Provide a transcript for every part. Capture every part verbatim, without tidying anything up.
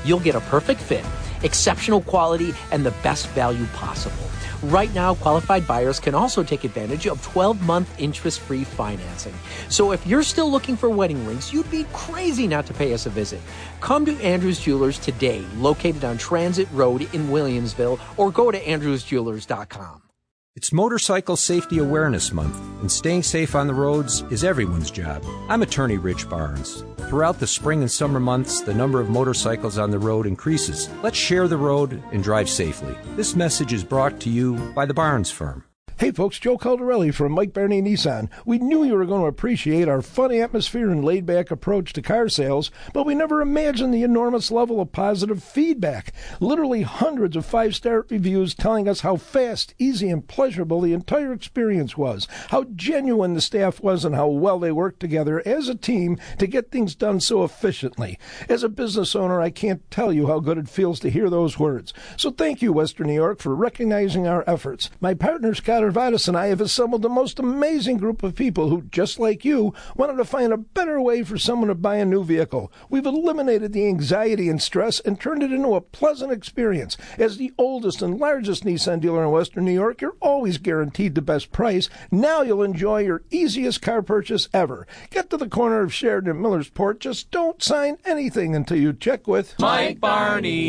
you'll get a perfect fit, exceptional quality, and the best value possible. Right now, qualified buyers can also take advantage of twelve-month interest-free financing. So if you're still looking for wedding rings, you'd be crazy not to pay us a visit. Come to Andrews Jewelers today, located on Transit Road in Williamsville, or go to andrews jewelers dot com. It's Motorcycle Safety Awareness Month, and staying safe on the roads is everyone's job. I'm attorney Rich Barnes. Throughout the spring and summer months, the number of motorcycles on the road increases. Let's share the road and drive safely. This message is brought to you by the Barnes Firm. Hey folks, Joe Caldarelli from Mike Barney Nissan. We knew you were going to appreciate our fun atmosphere and laid-back approach to car sales, but we never imagined the enormous level of positive feedback. Literally hundreds of five-star reviews telling us how fast, easy, and pleasurable the entire experience was, how genuine the staff was, and how well they worked together as a team to get things done so efficiently. As a business owner, I can't tell you how good it feels to hear those words. So thank you, Western New York, for recognizing our efforts. My partner, Scott Arvadas, and I have assembled the most amazing group of people who, just like you, wanted to find a better way for someone to buy a new vehicle. We've eliminated the anxiety and stress and turned it into a pleasant experience. As the oldest and largest Nissan dealer in Western New York, you're always guaranteed the best price. Now you'll enjoy your easiest car purchase ever. Get to the corner of Sheridan and Millersport. Just don't sign anything until you check with Mike Barney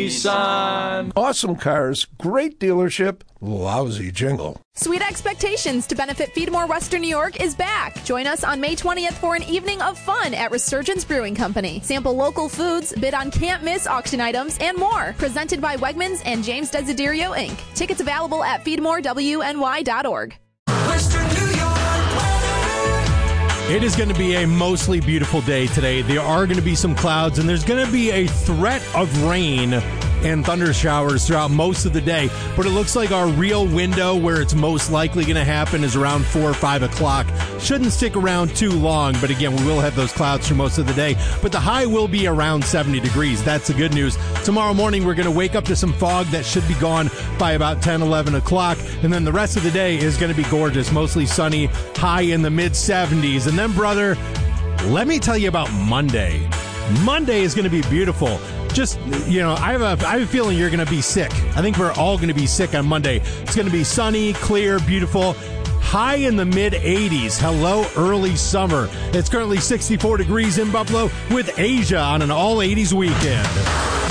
Nissan. Awesome cars, great dealership, lousy jingle. Sweet Expectations to benefit Feedmore Western New York is back. Join us on May twentieth for an evening of fun at Resurgence Brewing Company. Sample local foods, bid on can't-miss auction items, and more. Presented by Wegmans and James Desiderio, Incorporated. Tickets available at feedmore w n y dot org. Western New York weather. It is going to be a mostly beautiful day today. There are going to be some clouds, and there's going to be a threat of rain and thunder showers throughout most of the day. But it looks like our real window where it's most likely going to happen is around four or five o'clock. Shouldn't stick around too long, but again, we will have those clouds for most of the day. But the high will be around seventy degrees. That's the good news. Tomorrow morning, we're going to wake up to some fog that should be gone by about ten, eleven o'clock. And then the rest of the day is going to be gorgeous, mostly sunny, high in the mid seventies. And then, brother, let me tell you about Monday. Monday is going to be beautiful. Just, you know, I have a, I have a feeling you're going to be sick. I think we're all going to be sick on Monday. It's going to be sunny, clear, beautiful. High in the mid eighties. Hello, early summer. It's currently sixty-four degrees in Buffalo with Asia on an all eighties weekend.